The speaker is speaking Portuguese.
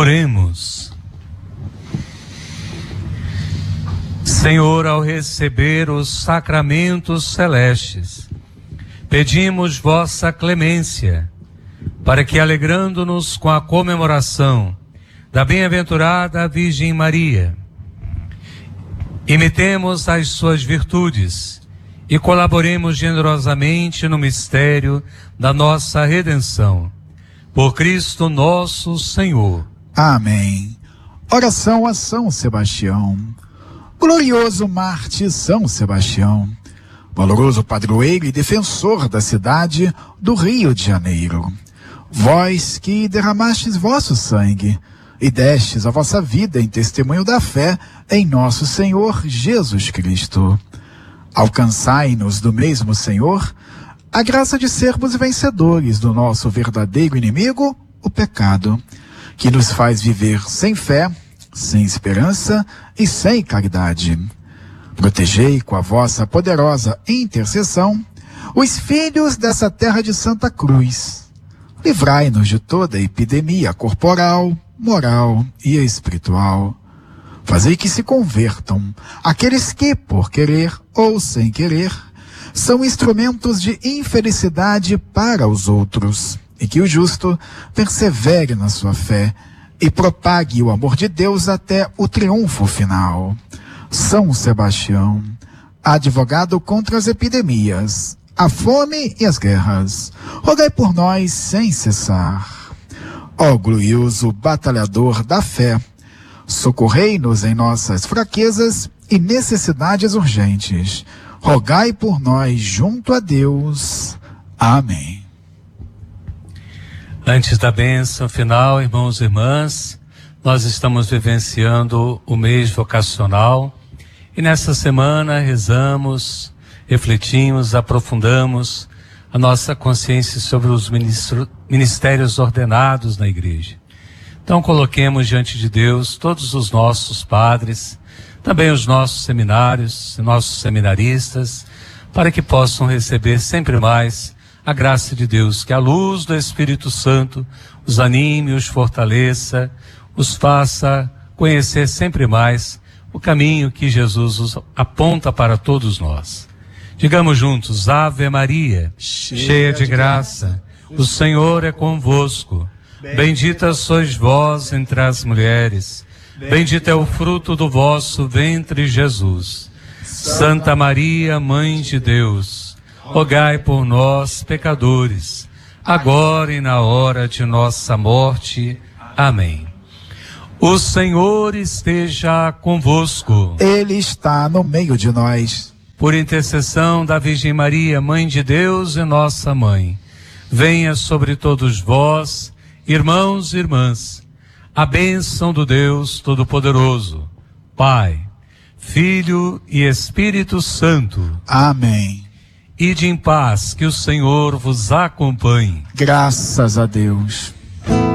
Oremos. Senhor, ao receber os sacramentos celestes, pedimos vossa clemência, para que, alegrando-nos com a comemoração da bem-aventurada Virgem Maria, imitemos as suas virtudes e colaboremos generosamente no mistério da nossa redenção. Por Cristo nosso Senhor. Amém. Oração a São Sebastião. Glorioso Marte São Sebastião, valoroso padroeiro e defensor da cidade do Rio de Janeiro. Vós que derramastes vosso sangue e destes a vossa vida em testemunho da fé em nosso Senhor Jesus Cristo. Alcançai-nos do mesmo Senhor a graça de sermos vencedores do nosso verdadeiro inimigo, o pecado, que nos faz viver sem fé, sem esperança e sem caridade. Protegei com a vossa poderosa intercessão os filhos dessa terra de Santa Cruz. Livrai-nos de toda epidemia corporal, moral e espiritual. Fazei que se convertam aqueles que, por querer ou sem querer, são instrumentos de infelicidade para os outros, e que o justo persevere na sua fé e propague o amor de Deus até o triunfo final. São Sebastião, advogado contra as epidemias, a fome e as guerras, rogai por nós sem cessar. Ó glorioso batalhador da fé, socorrei-nos em nossas fraquezas e necessidades urgentes. Rogai por nós junto a Deus. Amém. Antes da bênção final, irmãos e irmãs, nós estamos vivenciando o mês vocacional e nessa semana rezamos, refletimos, aprofundamos a nossa consciência sobre os ministérios ordenados na igreja. Então coloquemos diante de Deus todos os nossos padres, também os nossos seminários, nossos seminaristas, para que possam receber sempre mais a graça de Deus, que a luz do Espírito Santo os anime, os fortaleça, os faça conhecer sempre mais o caminho que Jesus os aponta para todos nós. Digamos juntos: Ave Maria, cheia de graça, o Senhor é convosco. Bendita sois vós entre as mulheres, bendito é o fruto do vosso ventre, Jesus. Santa Maria, Mãe de Deus, rogai por nós, pecadores, agora e na hora de nossa morte. Amém. O Senhor esteja convosco. Ele está no meio de nós. Por intercessão da Virgem Maria, Mãe de Deus e nossa Mãe, venha sobre todos vós, irmãos e irmãs, a bênção do Deus Todo-Poderoso, Pai, Filho e Espírito Santo. Amém. Ide em paz, que o Senhor vos acompanhe. Graças a Deus.